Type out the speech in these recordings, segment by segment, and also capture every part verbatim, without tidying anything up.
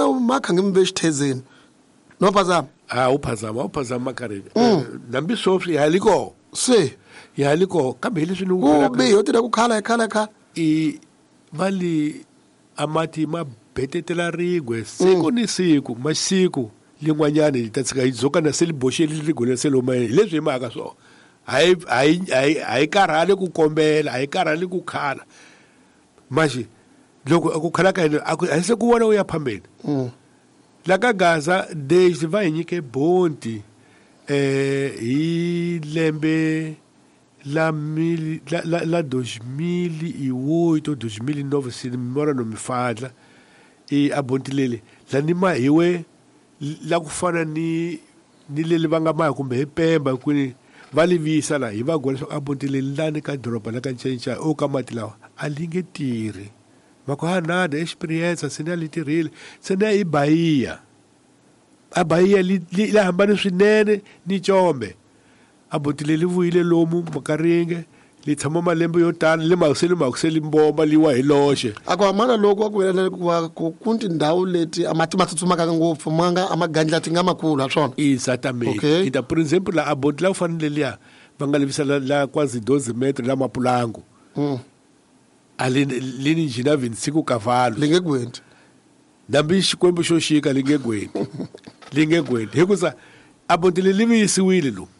mina umakha ngimbe xithezeni no phazama ah uphazama uphazama Makarenge nambi sofi yaliko se yaliko kambe leswi ni ku be yotira ku khala khala khala i vali amati ma betetela rigwe siku ni siku masiku lin'wanyana litatsika izoka na selibosheli rigole seloma leswi maka so hayi hayi hayi karhale ku kombela hayi karhale ku khala maji loko akukhala ka yena ayise ku vona uya phambeni la ka Gaza desde va nyike bonti eh hi lembe la mil la la, la dois mil e oito dois mil e nove se memória não me falha e a bonti lele la nima hiwe la ku fana ni ni lele vanga ma kumbe pemba kuni vali visa la hi va gona a bonti lele lani ka dropa la ka nchencha o ka mati lawa alinge tiri mako ha nada experiência sina litirile sina i Bahia a Bahia li la hambana swinene ni Chombe a bonti lele vuile lomu Makarenge li tshama malembe yo tani le makuseli makuseli mbomba liwa hi loxe akwamana loko akuvelela ku kunti ndhawu leti amati matsutsumaka ngopfu manga amagandla tinga makulu aswona exatamente okay. Ita por exemplo la abonti la u fanele liya va nga levisa la, la quase doze metros la mapulango mm. ali lini njina vinte e cinco cavalos linge gwenti dambi xikwembu xo xika linge gwenti linge gwenti hikusa abonti le livisiwile lo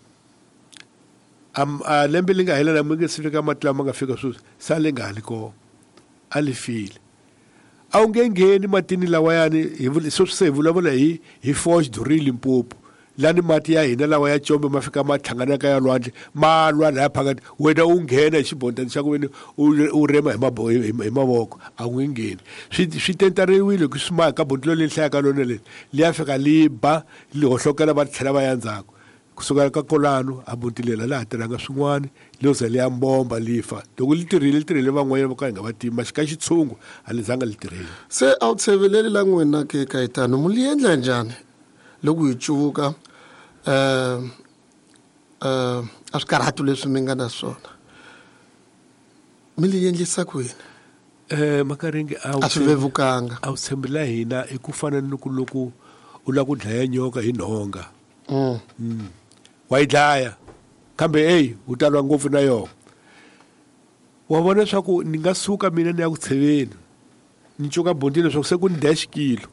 am a lembe linga hela na mwenge sifika matla manga fika so sale ngali ko alifile a ungengeni matini lawa yani hi so se vulavula hi hi forge drill Limpopo lani mati ya hina lawa ya Chombe mafika mathangana ka ya lwandle malwa la phakathi wena ungena xibondani xa ku veni u rema hi mavoko a ungengeni swi swi tentariwile ku sima ka bondlo le hlaya ka lona le liya fika liba li hohlokela va tlhela va ya ndzhaku kusuka ka kolano abontilela la tiranga swin'wana loza le ambomba lifa loko litirhile litirhile van'wana va ka nga va tima xika xitshungu alizanga litirhile se awutseveleli la n'wina ke Kayitano muli endla njhani loko hi cuvuka eh eh aswikarhatu leswi mi nga na swona mi li endlisa ku yini eh Makarenge a swi vevukanga a tshembela hina i ku fana ni ku loko u la ku dlaya nyoka hi nhonga mm mm wa yi dlaya kambe hey u talwa ngopfu na yona wa vona swa ku ni nga suka mina ni ya ku tsheveni ni cuka bondini swa ku se ku ni dash kilo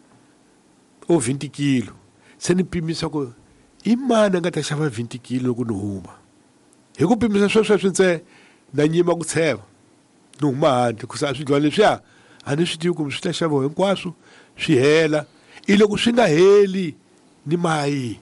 o vinte kilo se ni pimisa ku i mani nga ta xava vinte kilo loko ni huma hi ku pimisa sweswo swi ntse na nyima ku tsheva ni huma handle ku sa swi dlwa leswiya a ni swi tivi ku swi ta xava hinkwaswo swi hela i loko swi nga heli ni mayi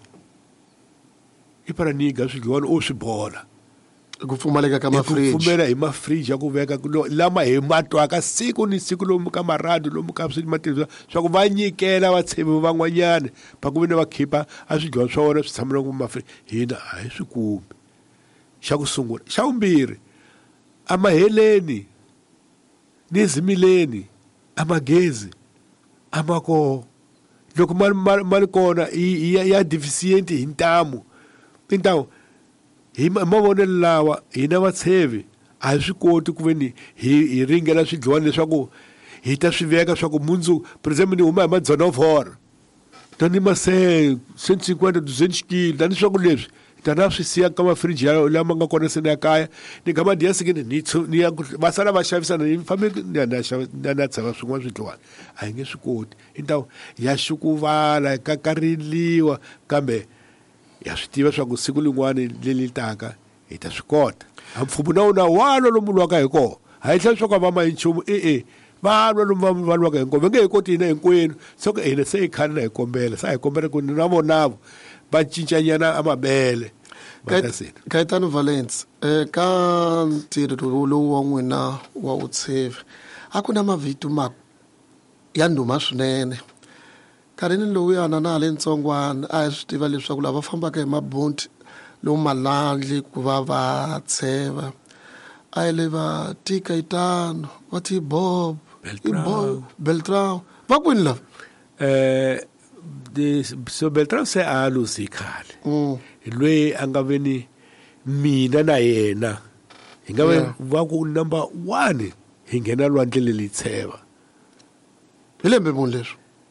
i para niga swi dlwa o swi bola ku pfumaleka ka mafridge ku pfumela hi mafridge ya ku veka lama hi matwaka siku ni siku lomu ka marado lomu ka swi matirhisa swa ku va nyikela vatshevi van'wanyana va ku veni va khipa a swi dlwa swa wona swi tshamela ku mafridge hina a hi swi kumi xa ku sungula xa vumbirhi a maheleni ni zimileni a magezi a mako loko mali kona ya deficient hi ntamu então hi mavonelo lawa hina vatshevi a hi swi koti ku veni hi ringela swidliwani leswaku hi ta swi veka swa ku mundzu por exemplo ni huma hi madzana of hora tani ma se cento e cinquenta duzentos kilo tani swa ku leswi ta na swi siya ka mafridge ya lama nga kona sena ya kaya ni nga madiya sikini ni ni ya va sala va xavisana ni fambe ni na xava na tsava swin'wana swidliwani a hi nge swi koti então ya xukuvala ka kariliwa kambe ya swi tiva swa ku siku lin'wana leli taka hi ta swi kota a mfumo na wona wa lo lomu lwaka hi kona a hi tlhela swa ku va ma hi nchumu e e va lwa lomu va lwaka hi nkombe nge hi koti hina hinkwenu so ku hina se hi khani na hi kombela sa hi kombela ku ni na vonavo va cincanyana a mabele Kayitano Valence eh ka ntirho lowu wa n'wina wa vutshevi a ku na mavito ma ya ndhuma swinene karhini lowuyana na hale ntsongwana a hi swi tiva leswaku lava fambaka hi mabonti lomu malandli ku va va tsheva a hi le va ti Kayitano va ti Bob Bob Beltrão va kwini lava eh de so Beltrão se a lusi khale mm lwe anga veni mina na yena hi nga yeah. va ku number one hi nghena lwandle leli tsheva hi lembe muni leswi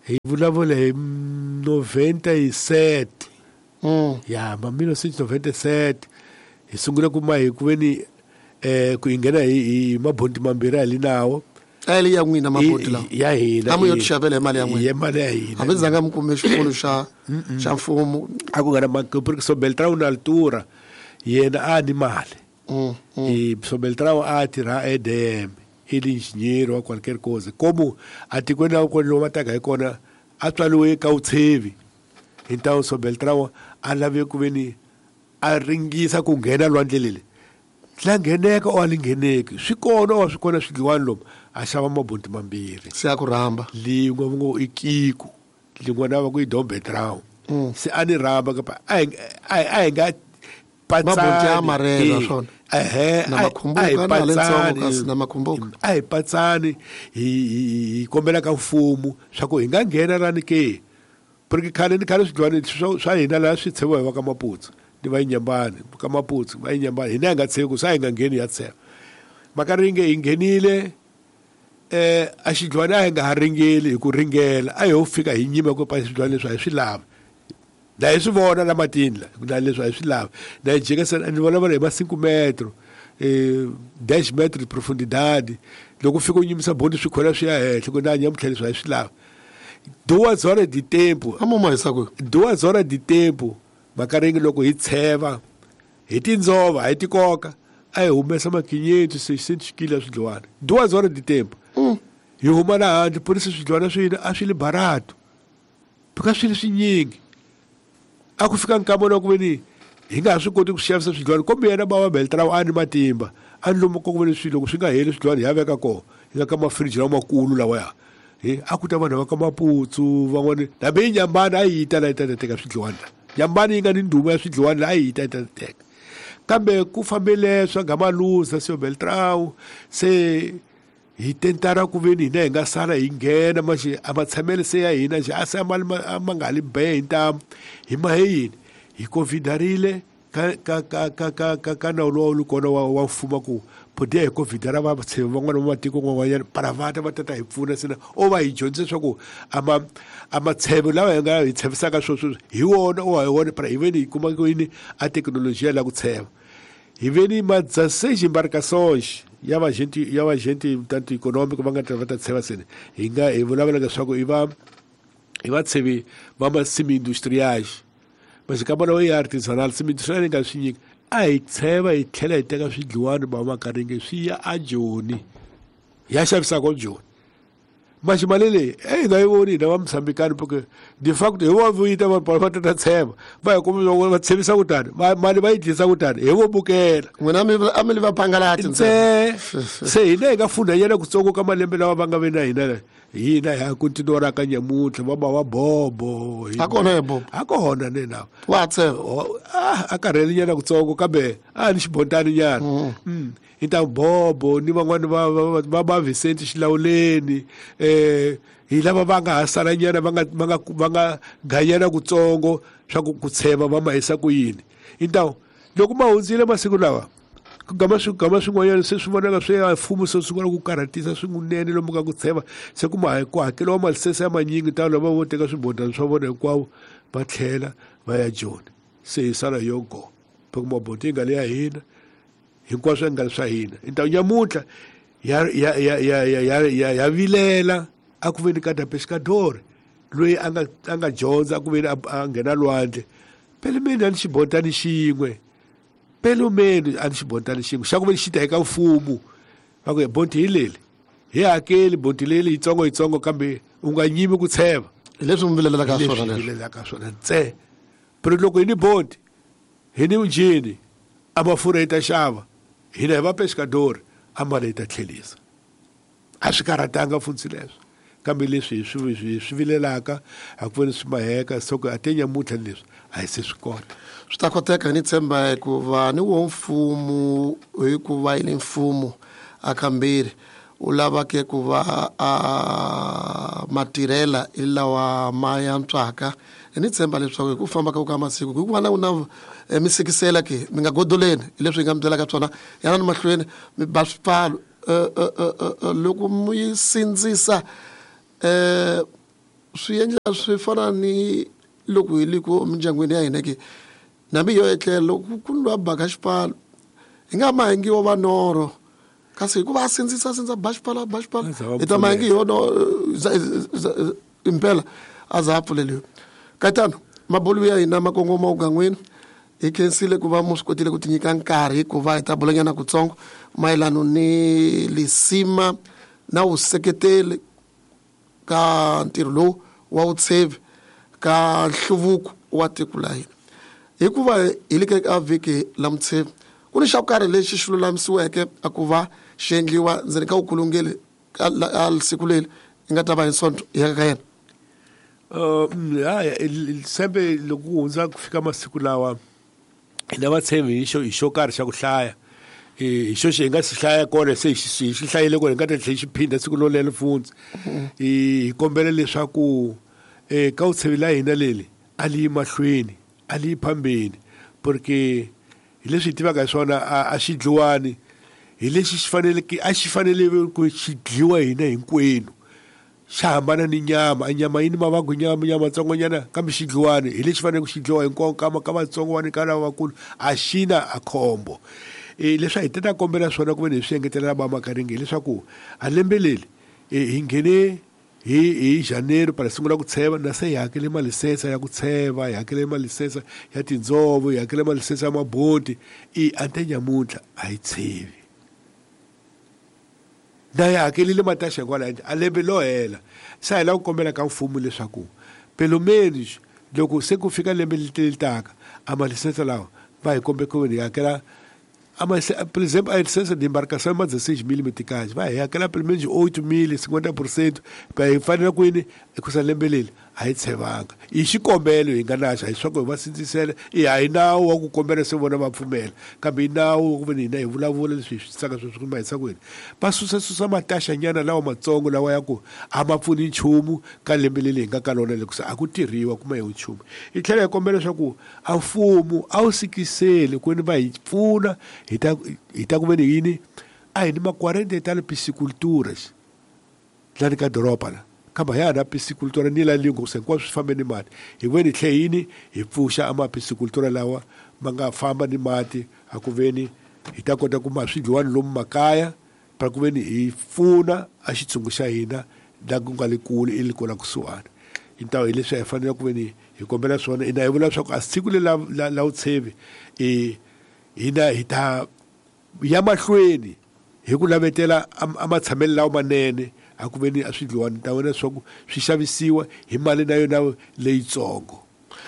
hi vulavula hi noventa e sete Mm. ya ma mille neuf cent noventa-sept hi sungula ku ma hi ku veni eh ku ingena hi hi mabondi mambirhi ali nawo Eli ya n'wina maboti lawa. ya hina A mi yo ti xavela hi mali ya n'wina. ya mali ya hina Hambi zanga mi kume xipfuno xa xa mfumo. a ku nga na mhaka porque Sobeltrão na altura yena a ni mali Mm. Mm. e Sobeltrão a tirha E D M ele engenheiro ou qualquer coisa como a tikweni la ko lo mataka hi kona a tswaliwe ka utshevi então Sobeltrão a lave ku veni a ringisa ku nghena lwandle leli la ngheneka o alingheneki swi kona wa swi kona swidliwani lomu a xava mabuti mambirhi Se ya ku rhamba. lingwe ngo ikiku lingwe na va ku idombetrao Mm. se a ni rhamba kapa a hi a hi- a hi nga Mabuti ya marela eh, swona. ehe Na a hi- makhumbuka a hi na le ntsongo patsani, kasi na makhumbuka. a hi patsani hi hi- hi kombela ka mfumo swa ku hi nga nghena lani ke porque khale ni khale swidliwani swa swa hina laha swi tsheviwa hi va ka maputsu ni va inyambani ka maputsu va inyambani hina hi nga tshevi ku swa hi nga ngheni ya tshevo maka ringe hi nghenile eh a xidlwana a hi nga ha ringeli hi ku ringela a hi ho fika hi nyima ku pa swidlwana leswi a hi swi lava na hi swi vona la matini la na leswi a hi swi lava na hi jeka ni vona va ri hi ma cinco metro eh dez metro de profundidade loko fika u nyimisa bondi swi khwela swi ya henhla ku na nyamutlha leswi a hi swi lava duas horas de tempo A mo ma hisa ku. duas horas de tempo maka ringe loko hi tsheva hi tindzova hi tikoka a hi humesa ma quinhentos seiscentos quilos ya swidliwana duas horas de tempo Mm. hi huma la handle polisi swidliwana swi hina a swi le barato bika swi ri swinyingi a ku fika nkama na ku veni hi nga ha swi koti ku xavisa swidliwana kumbe yena bava Beltrão a ni matimba a ni lomu ko ku veni swilo loko swi nga heli swidliwana hi ya veka kona hi nga ka mafiriji lamakulu lawaya hi a ku ta vanhu va ka maputsu van'wani hambi hi nyambani a yi ta la yi ta teka swidliwana nyambani yi nga ni ndhuma ya swidliwana la a yi ta yi ta teka kambe ku fambile swa Gamaluza Seu Beltrão se hi tentara ku veni hina hi nga sala hi nghena maxi a matshamele se ya hina xi a se a mali ma a ma nga li be hi ntamu hi ma he yini hi covidarile ka ka ka ka ka ka ka nawu lowu lu kona wa wa mfumo ku podiya hi covidara va tshevi van'wana va matiko n'wan'wanyana paravata va tata hi pfuna sina o va hi dyondzise swa ku a ma a matshevo lawa hi nga hi tshevisaka swo swo hi wona o hi wona para hi veni hi kuma ku yini a tekinolojiya la ku tsheva hi veni ma dezesseis embarcações ya va gente ya va gente tanto econômico va nga ta va ta tsheva sini hi nga hi vulavula leswaku i va i va tshevi va ma semi industriais mas ka bona i artisanal semi industrial nga swi nyika a hi tsheva hi tlhela hi teka swidliwani va makaringe swi ya a Joni ya xavisa ko Joni mas mali leyi e hi nga yi voni hina va Mosambikani porque de facto hi vo vuyita va va ta tsheva va hi kuma va tshevisa kutani mali va yi dyisa kutani hi vo bukela N'wina a mi a mi li va pangalati ntsena se hina hi nga fundanyana kutsongo ka malembe lawa va nga ve na hina hina hi ya kontinora ka nyamutlha va ba wa bobo A kona he Bobo? a kona ne na Wa tsheva. ah a karhele nyana kutsongo kambe a ni xibontani nyana mm hi ta bobo ni van'wani va va- va va Vicente Xilawuleni eh hi lava va nga ha sala nyana va nga va nga va nga ganyana kutsongo swa ku ku tsheva va ma hisa ku yini então loko ma hundzile masiku lawa ku gama swi gama swin'wanyana se swi vonaka swi ya mfumo se swi vona ku karhatisa swinene lomu ka ku tsheva se ku ma ku hakeriwa malisese ya manyingi ta lava vo teka swibodana swa vona hinkwavo va tlhela va ya Joni se hi sala hi yo go porque maboti yi nga le ya hina hinkwaswo swi nga le swa hina então nyamutlha ya ya ya ya ya ya ya ya vilela a ku veni ka da pescador loyi a nga a nga dyondza a ku veni a a nghena lwandle pele meni a ni xibotani xin'we pele meni a ni xibotani xin'we xa ku veni xi ta eka mfumo va ku bonti hi leli hi hakeli bonti leli yitsongo yitsongo kambe u nga nyimi ku tsheva Hi leswi mi vilelaka leswi swona hi leswi. vilelaka swona ntsena pero loko hi ni bonti hi ni unjini a mafurha hi ta xava hina hi va pescador a mali hi ta tlhelisa a swi karhatanga futsi leswi kambe leswi hi swi hi swi vilelaka a ku veni swi maheka so ku a te nyamutlha leswi a hi se swi kota Swi ta koteka ni tshemba hikuva ni wo mfumo hikuva yi le mfumo a kambirhi u lava ke ku va a matirhela hi lawa ma yantswaka ni tshemba leswaku hi ku famba ka masiku ku va na na eh, mi sikisela ke mi nga godoleni hi leswi hi nga mi byelaka swona yana ni mahlweni mi ba swipfalo eh, eh, eh, eh, loko mi yi sindzisa eh swi endla swi fana ni loko hi le ku mindyangwini ya hina ke nambi yo etlelo ku ni va baka xipano hi nga mahengi wo va norho kasi hikuva a sindzisa sindza ba xipala ba xipala hi ta mahengi yo no impela a za pfuleliwe Kaitano mabolo ya hina makongoma ugangweni hi khensile ku va mu swi kotile ku tinyika nkarhi ku va hi ta bulanyana kutsongo mayelano ni lisima na useketeli ka ntirho lowu wa utshevi ka nhluvuko wa tiko la hina hikuva hi le ka vhiki la mutsevi ku ni xa ku karhi lexi xi lulamisiweke a ku va xi endliwa ndzeni ka ukhulungeli a siku leri hi nga ta va hi sonto ya ka yena um haya sembe loko hundza ku fika masiku lawa hina vatshembi hi xo hi xo karhi xa ku hlaya hi xo xi hi nga si hlaya kona se hi xi hlayile kona hi nga ta tlhela xi phinda siku lolelo mfundzi hi kombela leswaku um ka vutshevi la hina leli a li yi mahlweni a li yi phambeni porque hi leswi hi tivaka hi swona a xi dliwani hi lexi xi faneleke a xi fanele ku xi dliwa hina hinkwenu xa hambana ni nyama a nyama yi ni mavabyi nyama nyama ntsongonyana kambe xi dliwani hi lexi fanele ku xi dliwa hinkwavo kama ka vatsongo va ni ka lavakulu a xi na a khombo um leswi hi tata kombela swona ku ve ni hi swi engetelela vamakaringi hileswaku a lembe leli hi nghene hi hi Janeiro para sungula ku tsheva na se hi hakele malisensa ya ku tsheva hi hakele malisensa ya tindzovo hi hakele malisensa ya maboti i ante nyamuntlha a hi tshevi na hi hakelile mataxa hikwalaho a lembe lo hela sa hi lava ku kombela ka mfumo leswaku pelomeni loko se ku fika lembe leti taka a malisensa lawa va hi kombe ku ve ni hi hakela por exemplo, a licença de embarcação é mais dezesseis mil meticais. Vai, é aquela pelo menos oito mil, cinquenta por cento. Para fazer com ele, é com essa lembelele. Aí você vai. E se combelo, enganar, aí só que eu vou se dizer, e aí não, o combelo se vou na fumel. Cabe não, o veneno, eu vou lá, vou lá, saca suas coisas, saca ele. Para sucesso, só uma taxa nhana lá, uma tongo lá, o a mafuni chumo, calembelele, cacalona, a cutirio, como é o chumo. E que é combelo só que ao fumo, ao se quiser, quando vai funa, e tá como ele aí numa quarenta e tal pisciculturas lá na Europa lá acaba já na piscicultura nem lá língua sem quase fama de mate e quando ele aí e puxa a uma piscicultura lá manga fama de mate a conveni e tá conta com mais de um ano numa caia para conveni e funa a chitsungu ainda da gungali kule ele com a suar então ele se faz na conveni e combinação e na evolução a sigule lá lá o teve e hina hi ta ya mahlweni hi ku lavetela amatshamelo lawa manene a ku veni a swi dliwa ni ta vona swa ku swi xavisiwa hi mali na yona leyitsongo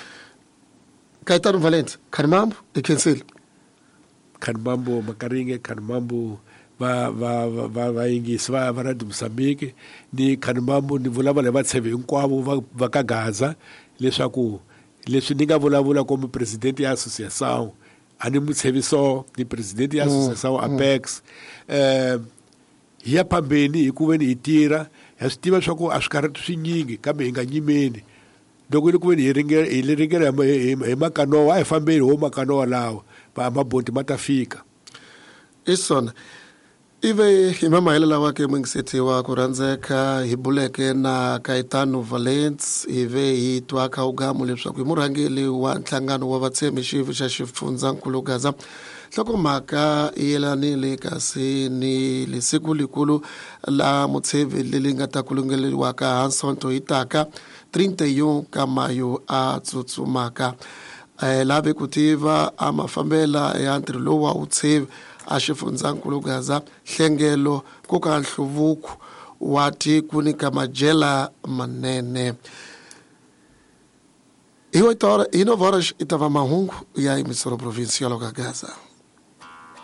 Kaitano Valente Khanimambo i khensile Khanimambo Makaringe Khanimambo va va va va yingisi va va Radio Mozambique ni Khanimambo ni vulavula hi vatshembi hinkwavo va ka Gaza leswaku leswi ni nga vulavula como presidente ya associação ani mutseviso ni presidente ya associação Apex eh hi ya phambeni hi ku veni hi tirha ha swi tiva swa ku a swi karhi swi nyingi kambe hi nga nyimeni loko ku veni hi ringela hi ringela hi makanowa hi fambeni ho makanowa lawa va maboti ma ta fika isona ive hi mamahela lawa ke mungisetiwa ku randzeka hi buleke na Kaitano Valente ive hi twaka ugamu leswaku hi murhangeli wa nhlangano wa vatshembi xivi xa xifundzankulu Gaza hlokomhaka yelanile kasi ni lisiku likulu la mutshevi leli nga ta kulungeliwaka hansonto hi taka thirty e one ka Mayu a tsutsumaka eh lave ku tiva a mafambela ya ntirho lowu wa utshevi a xifundzankulu Gaza nhlengelo ku ka nhluvuko wa tiko ni ka majela manene iwo tora ino voras itava mahungu ya emisoro provincial ka Gaza.